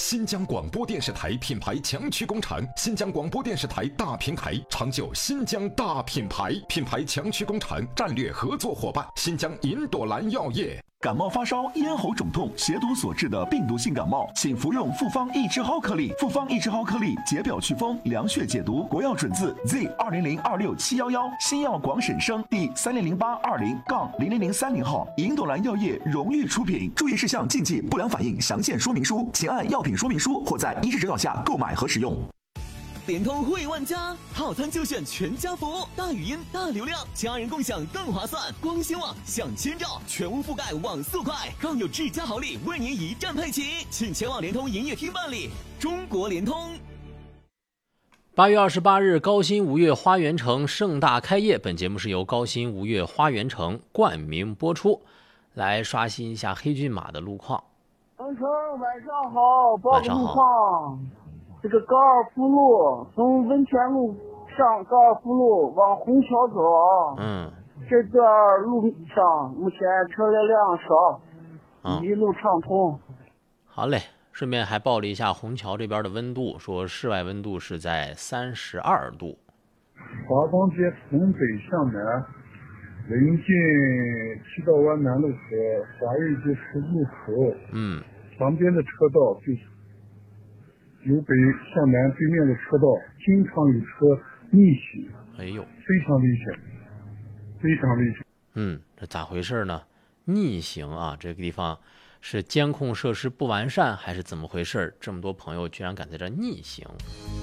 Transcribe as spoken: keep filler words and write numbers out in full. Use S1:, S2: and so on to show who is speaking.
S1: 新疆广播电视台品牌强驱工厂，新疆广播电视台大平台，长久新疆大品牌，品牌强驱工厂战略合作伙伴，新疆银朵兰药业。
S2: 感冒发烧、咽喉肿痛、血毒所致的病毒性感冒，请服用复方益智蒿颗粒。复方益智蒿颗粒解表祛风、凉血解毒，国药准字 Z 二零零二六七幺幺，新药广审生第三零零八二零杠零零零三零号，银朵兰药业荣誉出品。注意事项、禁忌、不良反应详见说明书，请按药品说明书或在医师指导下购买和使用。
S3: 联通惠万家，套餐就选全家福，大语音、大流量，家人共享更划算。光纤网享千兆，全屋覆盖网速快，更有智家好礼为您一站配齐，请前往联通营业厅办理。中国联通。
S4: 八月二十八日，高新吴越花园城盛大开业。本节目是由高新吴越花园城冠名播出。来刷新一下黑骏马的路况。
S5: 晚上晚上好，报个路况。这个高尔夫路从温泉路上高尔夫路往虹桥走，
S4: 嗯，
S5: 这段路上目前车流量少，
S4: 嗯、
S5: 一路畅通。
S4: 好嘞，顺便还报了一下虹桥这边的温度，说室外温度是在三十二度。
S6: 华邦街从北向南，临近七道湾南路和华润街出入口，
S4: 嗯，
S6: 旁边的车道就是由北向南对面的车道经常有车逆行，
S4: 哎呦，
S6: 非常危险，非常危险。
S4: 嗯，这咋回事呢？逆行啊，这个地方是监控设施不完善，还是怎么回事？这么多朋友居然敢在这逆行。